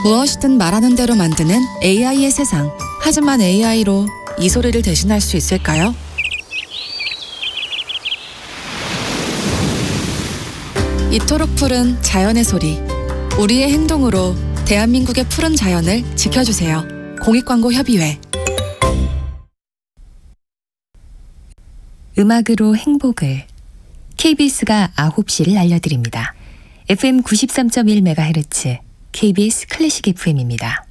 무엇이든 말하는 대로 만드는 AI의 세상. 하지만 AI로 이 소리를 대신할 수 있을까요? 이토록 푸른 자연의 소리. 우리의 행동으로 대한민국의 푸른 자연을 지켜주세요. 공익광고협의회. 음악으로 행복을. KBS가 9시를 알려드립니다. FM 93.1MHz KBS 클래식 FM입니다.